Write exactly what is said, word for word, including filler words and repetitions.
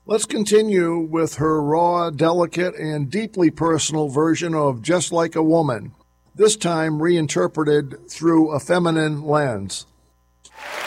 Let's continue with her raw, delicate, and deeply personal version of Just Like a Woman, this time reinterpreted through a feminine lens.